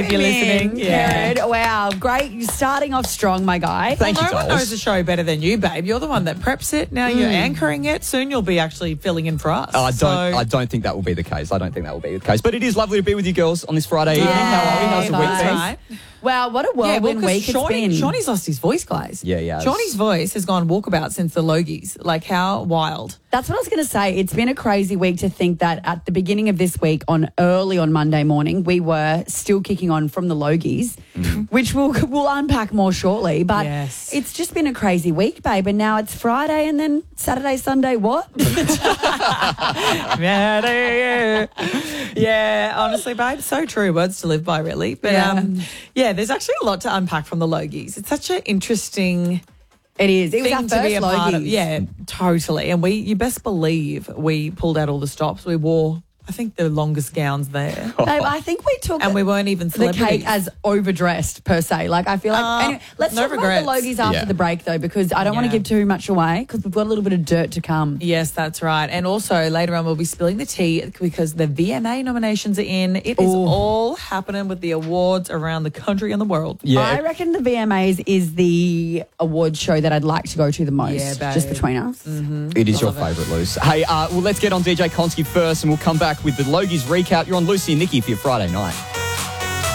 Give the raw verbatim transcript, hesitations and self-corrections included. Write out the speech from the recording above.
if you're listening. Yeah. Good. Wow, great. You're starting off strong, my guy. Thank well, you, no one dolls. knows the show better than you, babe. You're the one that preps it. Now you're anchoring it. Soon you'll be actually filling in for us. Oh, I don't. So- I don't think that will be the case. I don't think that will be the case. But it is lovely to be with you girls on this Friday evening. How are we? How's the week That's been? right. Wow, what a Yeah, well, whirlwind 'cause week it's Shawnee, been. Shawnee's lost his voice, guys. Yeah, he has. Shawnee's voice has gone walkabout since the Logies. Like, how wild. That's what I was going to say. It's been a crazy week to think that at the beginning of this week, on early on Monday morning, we were still kicking on from the Logies, which we'll we'll unpack more shortly. But Yes. it's just been a crazy week, babe. And now it's Friday, and then Saturday, Sunday. What? yeah, yeah, honestly, babe, so true. Words to live by, really. But Yeah. um, yeah, there's actually a lot to unpack from the Logies. It's such an interesting It is. It was thing our to first be a part of. Logies. Yeah, totally. And we, you best believe, we pulled out all the stops. We wore, I think, the longest gowns there, Babe, I think we took and we weren't even the celebrities. cake as overdressed per se. Like I feel like Uh, anyway, let's no talk regrets. about the Logies after Yeah. the break though, because I don't want to Yeah. give too much away because we've got a little bit of dirt to come. Yes, that's right. And also later on, we'll be spilling the tea because the V M A nominations are in. It is Ooh. all happening with the awards around the country and the world. Yeah. I reckon the V M As is the award show that I'd like to go to the most. Yeah, babe. just between us. It is your Love it. favourite, Luce. Hey, uh, well, let's get on D J Konski first, and we'll come back with the Logies recap. You're on Lucy and Nikki for your Friday night.